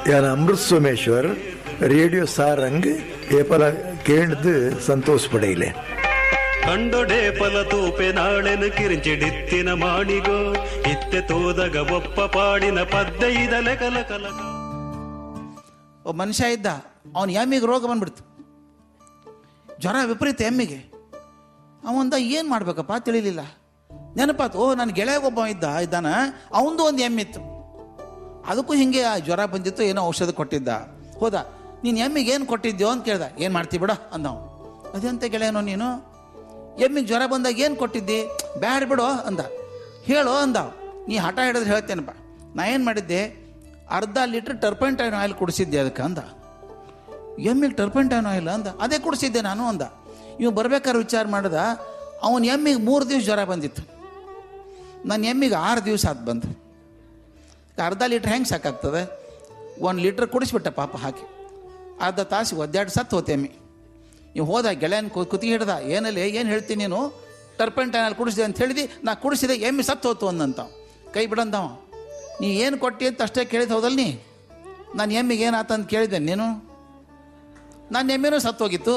यान अमृत सोमेश्वर रेडियो सारंग ಏಪಲ ಕೇಳ್ದು ಸಂತೋಷ ಪಡೆಯಲೆ ಕಂಡೊಡೆ ಪಲ ತೂಪೆ ನಾಳೆನು ಕಿರಿಂಚಿಡಿತ್ತಿನ ಮಾಡಿಗೋ ಇತ್ತೆ ತೋದಗ ಒಪ್ಪ ಪಾಡಿನ ಪದ್ಯ ಇದಲೆ ಕಲ ಕಲಕ. ಒಬ್ಬ ಮನುಷ್ಯ ಇದ್ದ, ಅವನು ಎಮ್ಮಿಗೆ ರೋಗ ಬಂದ್ಬಿಡ್ತು, ಜ್ವರ ವಿಪರೀತ ಎಮ್ಮಿಗೆ. ಅವಂದ ಏನು ಮಾಡ್ಬೇಕಪ್ಪ ತಿಳಿಲಿಲ್ಲ. ನೆನಪಾತು, ನನ್ನ ಗೆಳೆಯಗೊಬ್ಬ ಇದ್ದಾನ, ಅವಂದು ಒಂದು ಎಮ್ಮಿತ್ತು, ಅದಕ್ಕೂ ಹಿಂಗೆ ಜ್ವರ ಬಂದಿತ್ತು, ಏನೋ ಔಷಧ ಕೊಟ್ಟಿದ್ದ. ಹೋದ, ನೀನು ಎಮ್ಮಿಗೆ ಏನು ಕೊಟ್ಟಿದ್ಯೋ ಅಂತ ಕೇಳ್ದ. ಏನು ಮಾಡ್ತೀವಿ ಬಿಡ ಅಂದವ. ಅದಂತ ಗೆಳೆಯನೋ ನೀನು, ಎಮ್ಮಿಗೆ ಜ್ವರ ಬಂದಾಗ ಏನು ಕೊಟ್ಟಿದ್ದಿ? ಬ್ಯಾಡ ಬಿಡೋ ಅಂದ. ಹೇಳೋ ಅಂದ. ನೀ ಹಠ ಹಿಡಿದ್ರೆ ಹೇಳ್ತೇನಪ್ಪ. ನಾ ಏನು ಮಾಡಿದ್ದೆ, ಅರ್ಧ ಲೀಟ್ರ್ ಟರ್ಪೆಂಟೈನ್ ಆಯಿಲ್ ಕುಡಿಸಿದ್ದೆ ಅದಕ್ಕೆ ಅಂದ. ಎಮ್ಮಿಗೆ ಟರ್ಪೆಂಟೈನ್ ಆಯಿಲ್ ಅಂದ. ಅದೇ ಕುಡಿಸಿದ್ದೆ ನಾನು ಅಂದ. ಇವು ಬರ್ಬೇಕಾದ್ರೆ ವಿಚಾರ ಮಾಡ್ದ, ಅವನ ಎಮ್ಮಿಗೆ 3 ದಿವಸ ಜ್ವರ ಬಂದಿತ್ತು, ನನ್ನ ಎಮ್ಮಿಗೆ 6 ದಿವಸ ಆದ ಬಂದು. ಅರ್ಧ ಲೀಟ್ರ್ ಹೆಂಗೆ ಸಾಕಾಗ್ತದೆ? 1 ಲೀಟ್ರ್ ಕುಡಿಸ್ಬಿಟ್ಟ ಪಾಪ ಹಾಕಿ. ಅರ್ಧ ತಾಸು ಒದ್ದಾಡಿ ಸತ್ತು ಹೋತೆ ಎಮ್ಮಿ. ನೀವು ಹೋದ, ಗೆಳೆಯನ ಕುತ್ತಿಗೆ ಹಿಡ್ದ, ಏನಲ್ಲಿ ಏನು ಹೇಳ್ತೀನಿ ನೀನು, ಟರ್ಪೆಂಟೈನಲ್ಲಿ ಕುಡಿಸಿದೆ ಅಂತ ಹೇಳಿದಿ, ನಾ ಕುಡಿಸಿದೆ, ಎಮ್ಮಿ ಸತ್ತು ಹೋತು ಅಂದಂತ. ಕೈ ಬಿಡಂದವ. ನೀ ಏನು ಕೊಟ್ಟಿ ಅಂತ ಅಷ್ಟೇ ಕೇಳಿದ ಹೌದಲ್ಲ ನೀ? ನಾನು ಎಮ್ಮಿಗೆ ಏನಾತಂತ ಕೇಳಿದ್ದೆ ನೀನು? ನನ್ನ ಎಮ್ಮಿನೂ ಸತ್ತೋಗಿತ್ತು.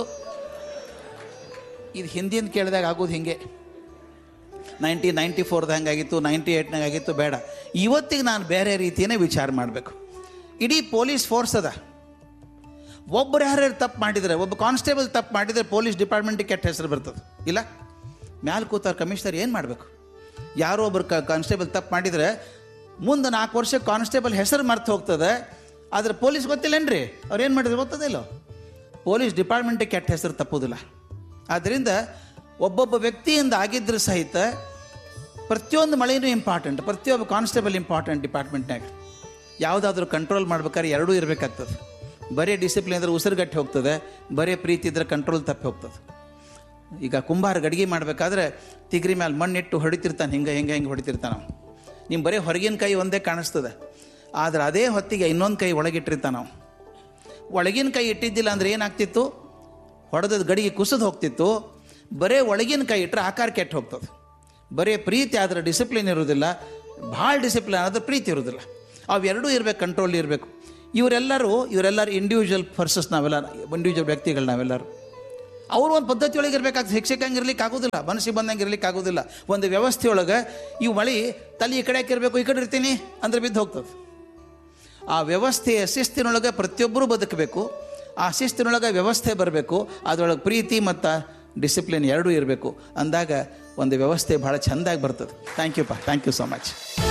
ಇದು ಹಿಂದಿನ ಕೇಳಿದಾಗ ಆಗೋದು ಹಿಂಗೆ. 1994 ಹಂಗಾಗಿತ್ತು, 98 ಆಗಿತ್ತು. ಬೇಡ, ಇವತ್ತಿಗೆ ನಾನು ಬೇರೆ ರೀತಿಯೇ ವಿಚಾರ ಮಾಡಬೇಕು. ಇಡೀ ಪೊಲೀಸ್ ಫೋರ್ಸ್ ಅದ. ಒಬ್ಬರು ಯಾರ್ಯಾರು ತಪ್ಪು ಮಾಡಿದರೆ, ಒಬ್ಬ ಕಾನ್ಸ್ಟೇಬಲ್ ತಪ್ಪು ಮಾಡಿದರೆ ಪೊಲೀಸ್ ಡಿಪಾರ್ಟ್ಮೆಂಟಿಗೆ ಕೆಟ್ಟ ಹೆಸರು ಬರ್ತದೆ. ಇಲ್ಲ, ಮ್ಯಾಲೆ ಕೂತಾರ ಕಮಿಷನರ್ ಏನು ಮಾಡಬೇಕು? ಯಾರೋ ಒಬ್ಬರು ಕಾನ್ಸ್ಟೇಬಲ್ ತಪ್ಪು ಮಾಡಿದರೆ ಮುಂದೆ 4 ವರ್ಷ ಕಾನ್ಸ್ಟೇಬಲ್ ಹೆಸರು ಮರ್ತು ಹೋಗ್ತದೆ. ಆದರೆ ಪೊಲೀಸ್ ಗೊತ್ತಿಲ್ಲೇನ್ರಿ ಅವ್ರು ಏನು ಮಾಡಿದ್ರು ಗೊತ್ತದೇ ಇಲ್ಲ. ಪೊಲೀಸ್ ಡಿಪಾರ್ಟ್ಮೆಂಟಿಗೆ ಕೆಟ್ಟ ಹೆಸರು ತಪ್ಪೋದಿಲ್ಲ. ಆದ್ದರಿಂದ ಒಬ್ಬೊಬ್ಬ ವ್ಯಕ್ತಿಯಿಂದ ಆಗಿದ್ದರೂ ಸಹಿತ ಪ್ರತಿಯೊಂದು ಮಳೆಯೂ ಇಂಪಾರ್ಟೆಂಟ್, ಪ್ರತಿಯೊಬ್ಬ ಕಾನ್ಸ್ಟೇಬಲ್ ಇಂಪಾರ್ಟೆಂಟ್ ಡಿಪಾರ್ಟ್ಮೆಂಟ್ನಾಗ. ಯಾವುದಾದ್ರೂ ಕಂಟ್ರೋಲ್ ಮಾಡ್ಬೇಕಾದ್ರೆ ಎರಡೂ ಇರಬೇಕಾಗ್ತದೆ. ಬರೀ ಡಿಸಿಪ್ಲಿನ್ ಇದ್ರೆ ಉಸಿರುಗಟ್ಟಿ ಹೋಗ್ತದೆ, ಬರೀ ಪ್ರೀತಿ ಇದ್ರೆ ಕಂಟ್ರೋಲ್ ತಪ್ಪಿ ಹೋಗ್ತದೆ. ಈಗ ಕುಂಬಾರ ಗಡಿಗೆ ಮಾಡಬೇಕಾದ್ರೆ ತಿಗ್ರಿ ಮೇಲೆ ಮಣ್ಣಿಟ್ಟು ಹೊಡಿತಿರ್ತಾನೆ, ಹಿಂಗೆ ಹೊಡಿತಿರ್ತಾನೆ. ನೀವು ಬರೀ ಹೊರಗಿನ ಕೈ ಒಂದೇ ಕಾಣಿಸ್ತದೆ, ಆದರೆ ಅದೇ ಹೊತ್ತಿಗೆ ಇನ್ನೊಂದು ಕೈ ಒಳಗಿಟ್ಟಿರ್ತಾನೆ ನಾವು. ಒಳಗಿನ ಕೈ ಇಟ್ಟಿದ್ದಿಲ್ಲ ಅಂದರೆ ಏನಾಗ್ತಿತ್ತು? ಹೊಡೆದ ಗಡಿಗೆ ಕುಸಿದು ಹೋಗ್ತಿತ್ತು. ಬರೀ ಒಳಗಿನ ಕೈ ಇಟ್ಟರೆ ಆಕಾರ ಕೆಟ್ಟು ಹೋಗ್ತದೆ. ಬರೀ ಪ್ರೀತಿ ಆದರೆ ಡಿಸಿಪ್ಲಿನ್ ಇರೋದಿಲ್ಲ, ಭಾಳ ಡಿಸಿಪ್ಲಿನ್ ಆದರೆ ಪ್ರೀತಿ ಇರೋದಿಲ್ಲ. ಅವೆರಡೂ ಇರಬೇಕು, ಕಂಟ್ರೋಲ್ ಇರಬೇಕು. ಇವರೆಲ್ಲರೂ ಇಂಡಿವಿಜುವಲ್ ಪರ್ಸಸ್, ನಾವೆಲ್ಲ ಇಂಡಿವಿಜುವಲ್ ವ್ಯಕ್ತಿಗಳು ನಾವೆಲ್ಲರೂ. ಅವರು ಒಂದು ಪದ್ಧತಿ ಒಳಗೆ ಇರಬೇಕಾಗ್ತದೆ. ಶಿಕ್ಷಕಂಗೆ ಇರ್ಲಿಕ್ಕೆ ಆಗೋದಿಲ್ಲ, ಮನಸ್ಸಿಗೆ ಬಂದಂಗೆ ಇರ್ಲಿಕ್ಕೆ ಆಗೋದಿಲ್ಲ. ಒಂದು ವ್ಯವಸ್ಥೆಯೊಳಗೆ ಇವು ಮಳೆ ತಲೆ ಈ ಕಡೆ ಇರಬೇಕು, ಈ ಕಡೆ ಇರ್ತೀನಿ ಅಂದರೆ ಬಿದ್ದು ಹೋಗ್ತದೆ. ಆ ವ್ಯವಸ್ಥೆಯ ಶಿಸ್ತಿನೊಳಗೆ ಪ್ರತಿಯೊಬ್ಬರೂ ಬದುಕಬೇಕು. ಆ ಶಿಸ್ತಿನೊಳಗೆ ವ್ಯವಸ್ಥೆ ಬರಬೇಕು. ಅದರೊಳಗೆ ಪ್ರೀತಿ ಮತ್ತು ಡಿಸಿಪ್ಲಿನ್ ಎರಡೂ ಇರಬೇಕು. ಅಂದಾಗ ಒಂದು ವ್ಯವಸ್ಥೆ ಭಾಳ ಚೆಂದಾಗಿ ಬರ್ತದೆ. Thank you so much.